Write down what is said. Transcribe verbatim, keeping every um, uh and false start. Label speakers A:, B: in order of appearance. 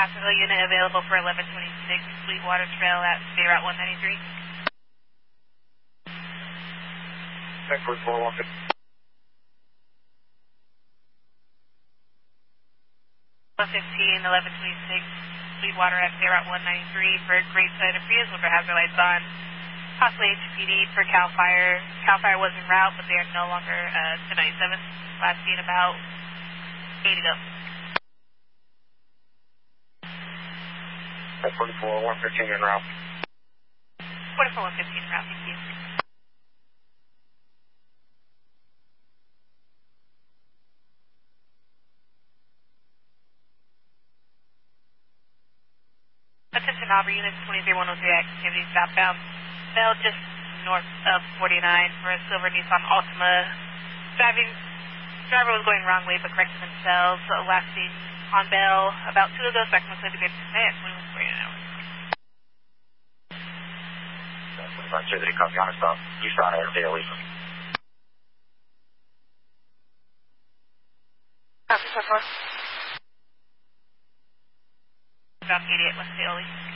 A: Jacksonville unit available for eleven twenty-six Sweetwater Trail at State Route one ninety-three.
B: ten forty-four, one fifty.
A: one fifteen, eleven twenty-six Sweetwater at State Route one ninety-three for Great Side of Prius with their hazard lights on. Possibly H P D for CAL FIRE. CAL FIRE was en route, but they are no longer uh, to ninety-seven. Last seen about eight ago.
B: ten forty-four, one fifteen en route.
A: forty-four, one fifteen en route, thank you. Attention Aubrey units twenty-three one oh three activity southbound. Bell just north of forty-nine for a silver Nissan Altima. Driving, driver was going wrong way but corrected themselves. So last seen on Bell about two of those back from the good at twenty-one forty an hour.
B: twenty-five activity, copy on stop. East side of the Lisa.
A: Copy so far. About eighty-eight West Daily.